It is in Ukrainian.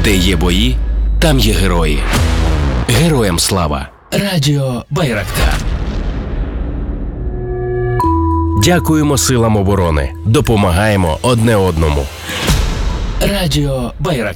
Де є бої, там є герої. Героям слава. Радіо Байрактар. Дякуємо силам оборони. Допомагаємо одне одному. Радіо Байрактар.